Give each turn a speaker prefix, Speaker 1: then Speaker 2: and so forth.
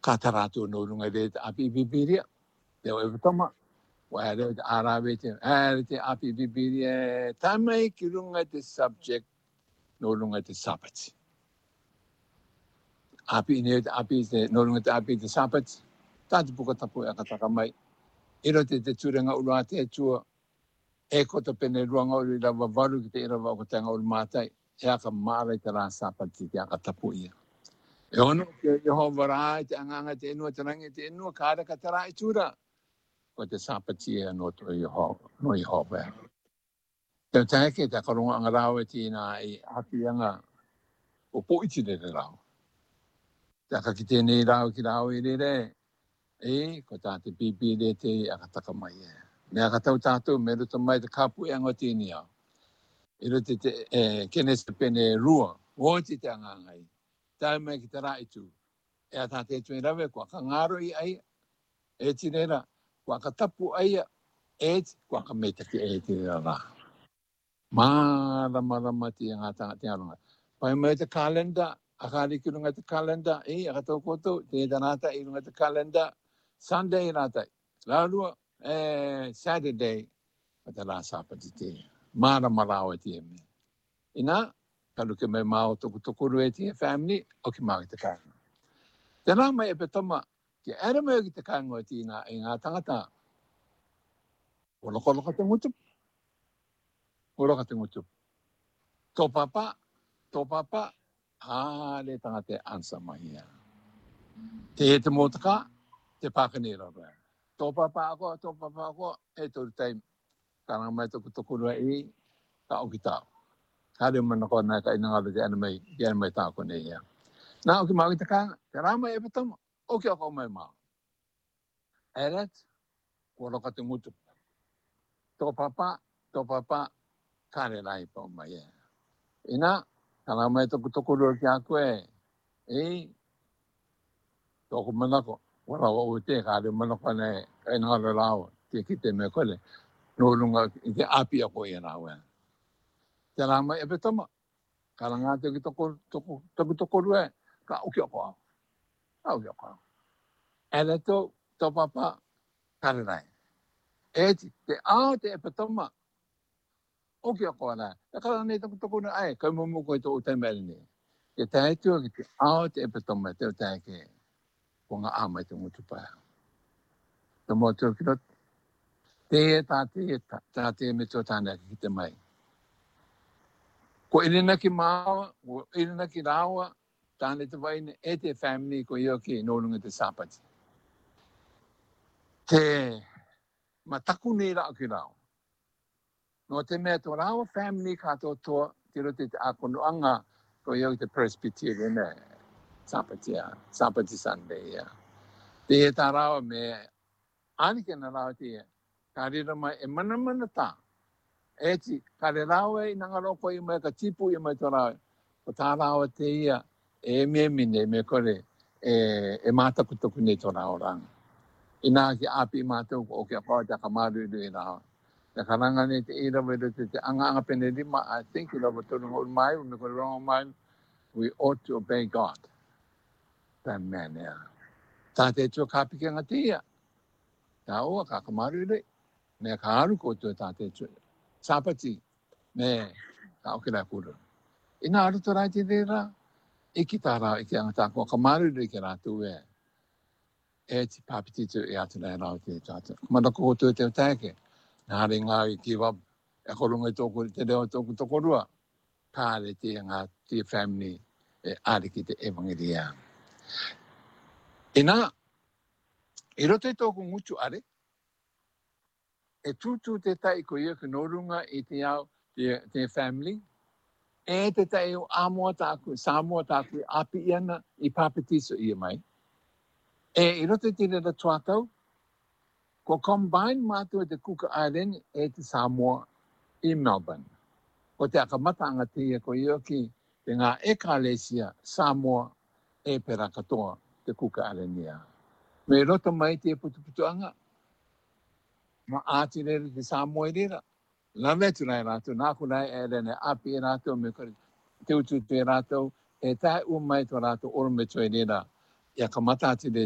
Speaker 1: Katarato no lunga de api bibiria. Te o toma. Wa de arabe te api bibiria. Tamai ki lunga te subject no lunga te sabat. Api ne api te no lunga te api te sabat. Tatu puka tapu ya kataka mai. Iro te turenga ulua te tua. E kota pene ruanga o la wavaru ki te ira wa kotanga o matai. E aka mara i te rā sabat te aka tapu ia. E ono ke Jehova rā te anganga te enua te rangi te enua kāra ka te rā i tura. Ko te sapatia no to Jehova. Te taeke te karonga anga rāwe tīna i haki anga o poiti re rāo. Te aka ki tēnei rāo ki rāo i re e ko tā te pipi re te aka taka mai e. Me aka tau tātou me ruta mai te kāpu e anga tīni au. I ruta te kene se pene rua. Wōti te angangai. Tai mai ki te rā i tū. E a tā te tui rawe kua ka ngaro i ai. E tirera. Kua ka tapu ai. E kua ka meitaki e tirera rā. Mara ti ngā tanga te aronga. Pai mai te kalenda, a kāri ki runga te kalenda, a katau koto, te rāta i runga te kalenda, Sunday rāta, rārua, Saturday, a te rā sāpati te, mara awa te me. Ina, kalu ke mai mao toku e te family, o ki maa ki te kāna. Te rā mai e pe toma, ki era mai ki te kāna o tīna, i ngā tangata, o loko te ngutup. Ora te ngutu. Tō papa, le tanga te ansa mai ia. Te motaka, te pākanera rea. Tō papa ako, e tōru taim, karanga mai toku rua ka oki tāo. Kāre mana kona ka inangara te anamai tāko ne ia. Nā oki mau ki te kāna, te rāma e patama, oki ako mai mau. Eret, ora te ngutu. Tō papa, kāre rai pau mai e. Ina, kāna mai toku rua ki a koe, tōku manako, wara o te kāre manako ne, kai ngāra rāo, te kite me kore, no runga i te api a koe rāo e. Te rā mai e petama, kāna ngā te toku rua e, ka uki ako au. Ka uki ako au. Ere tō papa, kāre rai. E te ao te e petama, oki ako ana. Te kara nei toku na ai, kai mumu koe tō utai mele ni. Te tae tua ki te ao te epatoma te o tae ke ko ngā āmai te ngutu pae. Te mō tō ki rot. Te me tō tāna ki te mai. Ko irina ki māua, ko irina ki rāua, tāne te waine e te family ko io ki nōrunga te sāpati. Te mataku nei rao ki rao. No te mea tō rāua family kātou toa, te rote te akonoanga, ko io te Presbyterian Sāpati Sunday. Te e tā rāua me, anike na rāua te e, ka rira mai e mana tā. E ti, ka re rāua i nangaroko i mai, ka tipu i mai tō rāua. Ko tā rāua te ia, e me mine, me kore, e mātakutoku nei tō rāua ranga. Ina ki api mātou, o kia pāo te akamaru i rāua. Te karanga nei te ira wera te anga pene rima, I think you love to know my, me ko wrong mind, we ought to obey God. That man, yeah. Tā te tō kāpike ngā tia. Tā oa ka kamaru rei. Me ka haru koutou tā te tō. Sāpati, me ka okirai kura. Ina aruto rai te reira, iki tā rau, iki anga tā kua kamaru rei ke rātou e. E ti pāpiti tō e atu rai rau te tātou. Kumana koutou te o tāke. Nāre ngā i ki wab, e korunga tōku, te reo tōku rua, kāre te ngā te family e āre ki te evangelia. E nā, i roto tōku ngutu are, e tūtū te tai ko ia ki nōrunga i te au te family, e te tai o āmoa tāku, Samoa tāku, api iana i pāpitiso ia mai. E i roto te rera tuatau, ko combine mātua te Cook Island e te Samoa i Melbourne. Ko te akamataanga tia ko ioki te ngā ekalesia Samoa e pera katoa te Cook Island ia. Me roto mai te putuputuanga. Ma āti rere te Samoa i rera. Lawetu rai rātou, nāku rai e rene api e rātou, me kore te ututu e rātou, e tae umai to rātou oro me toi rera. Ia kamata ati